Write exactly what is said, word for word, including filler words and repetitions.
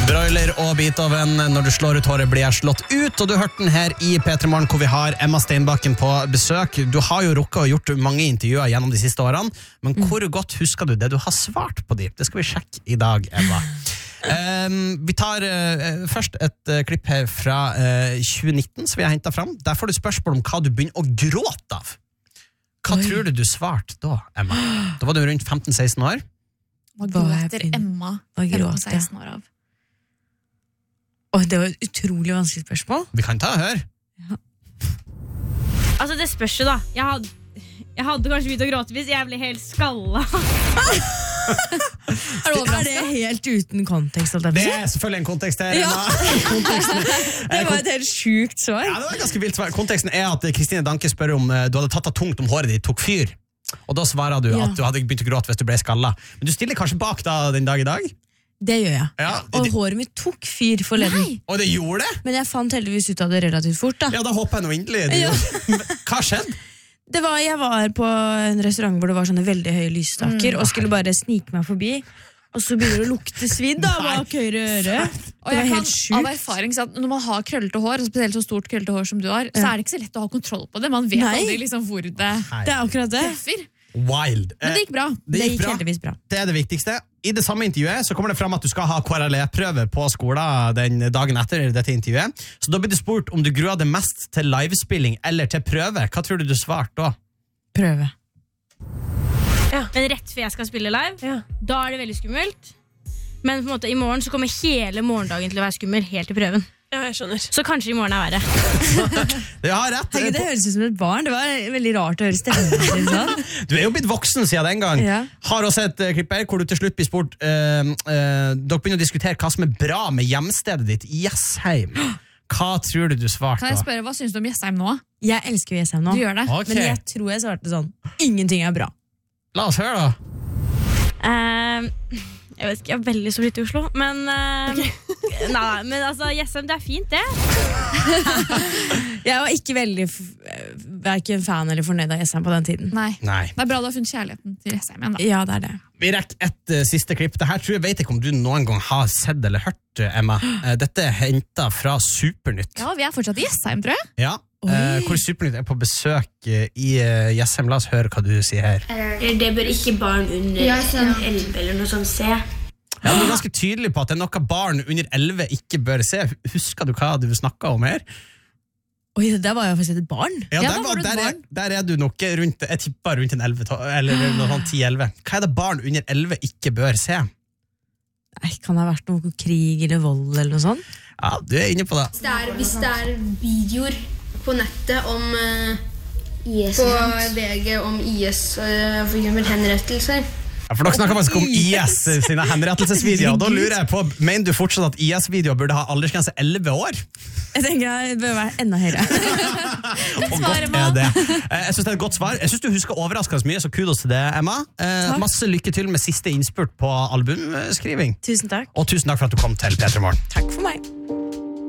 Broiler og Beethoven, når du slår ut håret blir jeg slått ut, og du hørte den her i P tre Morgen hvor vi har Emma Steinbakken på besøk. Du har jo rukket og gjort mange intervjuer gjennom de siste årene, men hvor godt husker du det du har svart på de? Det skal vi sjekke i dag, Emma. Um, vi tar uh, først et uh, klipp her fra uh, tjue nitten som vi har hentet fram. Der får du spørsmål om hva du begynner å gråte av. Hva Oi. Tror du du svarte da, Emma? Da var du rundt femten seksten år. Hva gråter Emma femten seksten år av? Oh, det var et utrolig vanskelig spørsmål. Vi kan ta og høre. Ja. Altså, det spørs jo da. Jeg hadde, jeg hadde kanskje begynt å gråte hvis jeg ble helt skalla. Er det, er det helt uten kontekst? Det er selvfølgelig en kontekst her. Ja. Det var et helt sjukt svar. Ja, det var et ganske vilt svar. Konteksten er at Kristine Danke spør om du hadde tatt av tungt om håret ditt tok fyr. Og da svarer du ja. At du hadde begynt å gråte hvis du ble skalla. Men du stiller kanskje bak da den dag i dag? Det gjør jeg. Ja, det, og håret mitt tok fyr forleden. Nei. Og det gjorde det? Men jeg fant heldigvis ut av det relativt fort da. Ja, da håper jeg noe inderlig. Ja. Hva skjedde? Det var, jeg var på en restaurant hvor det var sånne veldig høye lysstaker, mm. og skulle bare snike meg forbi. Og så begynner det å lukte svidd da, bak høyre øre. Og jeg kan av erfaring si at når man har krøllete hår, spesielt så stort krøllete hår som du har, ja. Så er det ikke så lett å ha kontroll på det. Man vet Nei. Aldri liksom hvor det Nei. Det er akkurat det. Treffer. Wild. Men det gikk bra. Det gikk, det gikk bra. heldigvis bra. Det er det viktigste. I det samme intervjuet så kommer det frem at du skal ha K R L E-prøve på skolen den dagen etter dette intervjuet. Så da blir du spurt om du gruer deg mest til livespilling eller til prøve. Hva tror du du svarte da? Prøve. Ja. Men rett før jeg skal spille live, ja. Da er det veldig skummelt. Men på en måte i morgen så kommer hele morgendagen til å være skummel helt til prøven. Ja, jeg skjønner. Så kanskje i morgen er verre. Det har rett. Hei, det høres ut som et barn. Det var veldig rart å høre stemmen. Sånn. Du er jo blitt voksen siden den gang. Ja. Har også et uh, klipp her hvor du til slutt blir spurt uh, uh, dere begynner å diskutere hva som er bra med hjemstedet ditt i Jessheim. Hva tror du du svarte? Kan jeg spørre, hva synes du om Jessheim nå? Jeg elsker Jessheim nå. Du gjør det? Okay. Men jeg tror jeg svarte sånn, ingenting er bra. La oss høre da. Uh, jeg vet ikke, jeg er veldig så litt i Oslo, men uh, okay. Nei, men altså, Jessheim, det er fint det. Jeg var ikke veldig hverken fan eller fornøyd av Jessheim på den tiden. Nei. Nei. Det er bra du har funnet kjærligheten til Jessheim igjen da. Ja, det er det. Vi rekker et uh, siste klipp. Dette tror jeg vet ikke om du noen gang har sett eller hørt, Emma. Uh, dette er hentet fra Supernytt. Ja, vi er fortsatt i Jessheim, tror jeg. Ja. Uh, hvor Supernytt er på besøk uh, i uh, Jessheim. La oss høre hva du sier her. Det bør ikke barn under ja, elleve eller noe sånt se. Ja, du er ganske tydelig på at det er noe barn under elleve ikke bør se. Husker du hva du snakket om her? Oi, der var jeg faktisk et barn. Ja, der, var, der, er, der er du nok rundt, jeg tipper rundt en elleve, eller noe sånn ti elleve. Hva er det barn under elleve ikke bør se? Nei, kan det ha vært noe krig eller vold eller noe sånt? Ja, du er inne på det. Hvis det er, hvis det er videoer på nettet om uh, I S, på V G om I S, uh, for eksempel henrettelser. Ja, for dere snakker faktisk om I S sine henrettelsesvideoer, og da lurer jeg på, mener du fortsatt at I S-videoer burde ha aldersgrense elleve år? Jeg tenker det bør være enda høyere. Og godt er det. Jeg synes det er et godt svar. Jeg synes du husker overraskende mye, så kudos til det, Emma. Eh, masse lykke til med siste innspurt på albumskriving. Tusen takk. Og tusen takk for at du kom til P tre Morgen. Takk for meg.